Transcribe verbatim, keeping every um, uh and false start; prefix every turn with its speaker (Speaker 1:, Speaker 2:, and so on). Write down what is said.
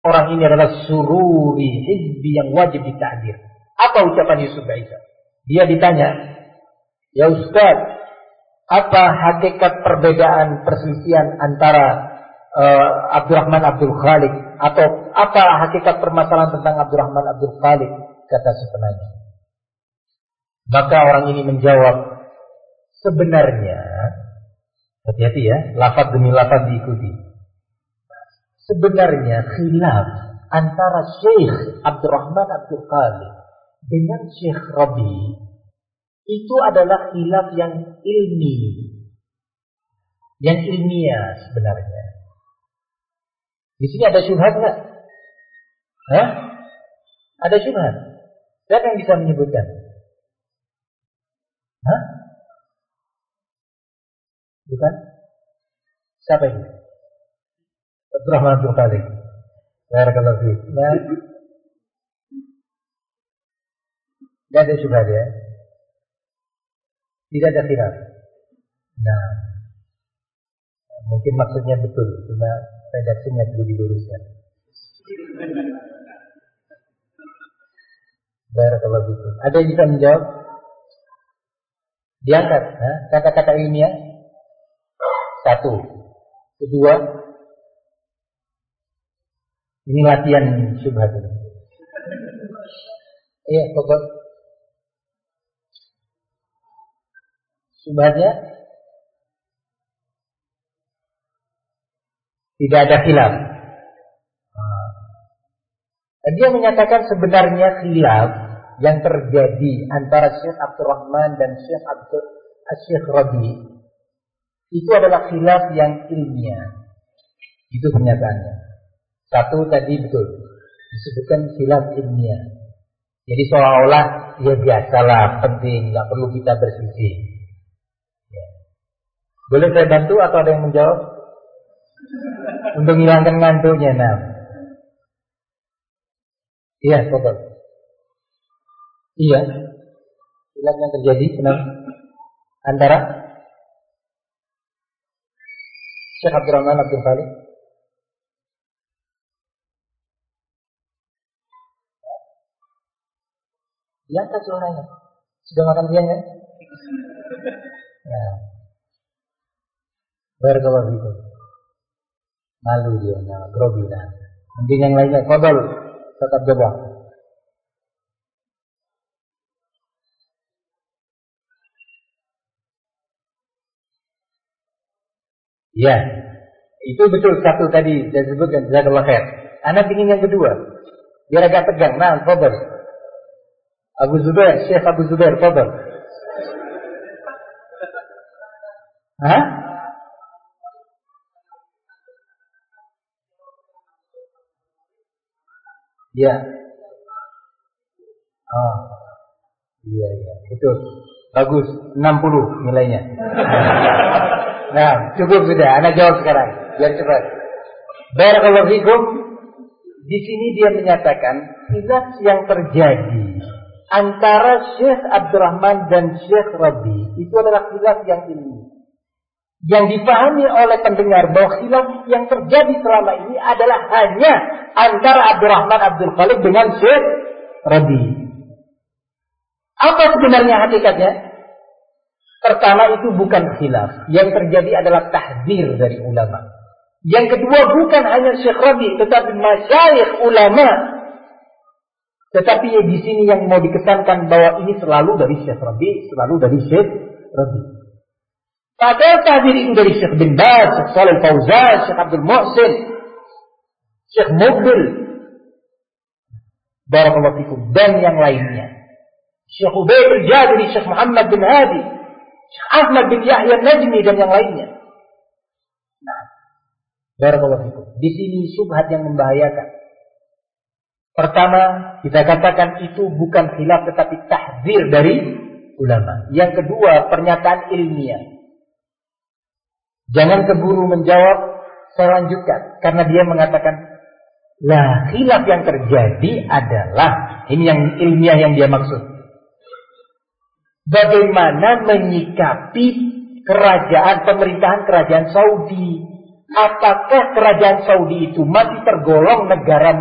Speaker 1: orang ini adalah sururi hizbi yang wajib ditahdir. Apa ucapan Yusuf Isa? Dia ditanya, ya Ustaz, apa hakikat perbedaan perselisihan antara uh, Abdurrahman Abdul Khaliq, atau apa hakikat permasalahan tentang Abdurrahman Abdul Khaliq, kata si penanya. Maka orang ini menjawab, sebenarnya, hati-hati ya, lafaz demi lafaz diikuti. Sebenarnya khilaf antara Syekh Abdurrahman Abdul Khaliq dengan Syekh Rabi itu adalah khilaf yang ilmi, yang ilmiah sebenarnya. Di sini ada syubhat nggak? Hah? Ada syubhat? Siapa yang bisa menyebutkan? Hah? Bukan? Siapa ini? Abdurrahman Abdul Khaliq. Barakallahu fiik. Nah, tidak ada syubhat ya. Tidak ada khilaf. Nah, mungkin maksudnya betul, cuma redaksinya perlu diluruskan. Barakallahu fiik. Ada yang bisa menjawab? Diangkat, ha? Kata-kata ilmiah. Satu. Kedua, ini latihan syubhat ini. Iya, pokok. Syubhatnya tidak ada khilaf. Dia menyatakan sebenarnya khilaf yang terjadi antara Syekh Abdurrahman dan Syekh Abdul Syekh Rabi itu adalah khilaf yang ilmiah. Itu pernyataannya. Satu tadi betul disebutkan khilaf ilmiah. Jadi seolah-olah ya biasalah, penting, nggak perlu kita berselisih. Ya. Boleh saya bantu atau ada yang menjawab? Untuk menghilangkan ngantuknya, nah. Iya, betul. Iya. Khilaf yang terjadi kenapa? Antara Syekh Abdurrahman Abdul Khaliq. Ya, tak suaranya. Sudah makan siang ya? Nah. Barakallahu fiikum. Malu dia, nah, grogi nah. Mungkin yang lainnya, qadal tetap coba. Ya, itu betul satu tadi saya sebutkan, jazakallahu khair. Anak ingin yang kedua, biar agak tegang. Nah, qadal. Abu Zubair, Syekh Abu Zubair, qadal. Hah? Ya. Oh. Iya, iya. Betul. Bagus. enam puluh nilainya. Nah, cukup sudah. Anak jawab sekarang. Biar cepat. Barakallahu fikum. Di sini dia menyatakan khilaf yang terjadi antara Syekh Abdurrahman dan Syekh Rabi itu adalah khilaf yang ilmiah. Yang dipahami oleh pendengar bahwa khilaf yang terjadi selama ini adalah hanya antara Abdurrahman Abdul Khaliq dengan Syekh Rabi. Apa sebenarnya hakikatnya? Pertama, itu bukan khilaf. Yang terjadi adalah tahdzir dari ulama. Yang kedua, bukan hanya Syekh Rabi, tetapi masyayikh ulama. Tetapi di sini yang mau dikesankan bahwa ini selalu dari Syekh Rabi, selalu dari Syekh Rabi. Padahal tahdzir itu dari Syekh bin Baz, Syekh Shalih Fauzan, Syekh Abdul Muhsin, Syekh Mubil, barakallahu fikum, dan yang lainnya. Syekh Ubaid al-Jabiri, Syekh Muhammad bin Hadi, Syekh Ahmad bin Yahya Najmi, dan yang lainnya. Nah, barakallahu fikum. Di sini syubhat yang membahayakan. Pertama, kita katakan itu bukan khilaf tetapi tahdzir dari ulama. Yang kedua, pernyataan ilmiah. Jangan keburu menjawab, saya lanjutkan. Karena dia mengatakan, lah khilaf yang terjadi adalah, ini yang ilmiah yang dia maksud. Bagaimana menyikapi kerajaan, pemerintahan kerajaan Saudi. apakah kerajaan Saudi itu masih tergolong negara